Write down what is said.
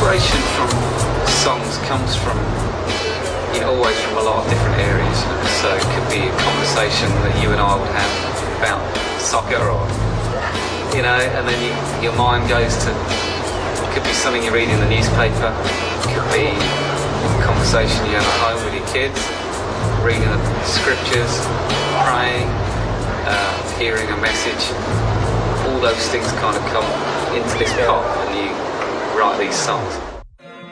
inspiration from songs comes from, always from a lot of different areas. So it could be a conversation that you and I would have about soccer, or and then your mind goes to, it could be something you read in the newspaper, it could be a conversation you have at home with your kids, reading the scriptures, praying, hearing a message. All those things kind of come into this pot and you write these songs.